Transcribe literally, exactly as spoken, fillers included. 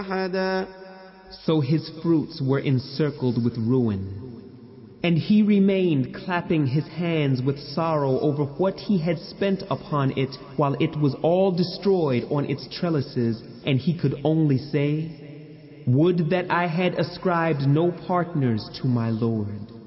أحدا. So his fruits were encircled with ruin. And he remained clapping his hands with sorrow over what he had spent upon it, while it was all destroyed on its trellises, and he could only say, "Would that I had ascribed no partners to my Lord."